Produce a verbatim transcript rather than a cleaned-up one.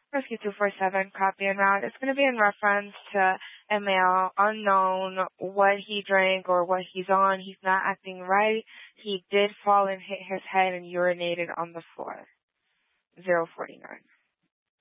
Rescue two four seven, copy and route. It's going to be in reference to a male unknown what he drank or what he's on. He's not acting right. He did fall and hit his head and urinated on the floor. zero forty-nine.